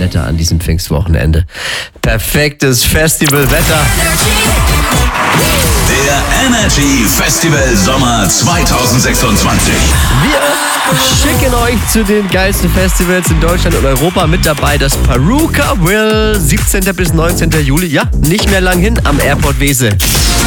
Wetter an diesem Pfingstwochenende. Perfektes Festivalwetter. Der Energy Festival Sommer 2026. Wir schicken euch zu den geilsten Festivals in Deutschland und Europa. Mit dabei das Paruka Will, 17. bis 19. Juli. Ja, nicht mehr lang hin am Airport Wesel.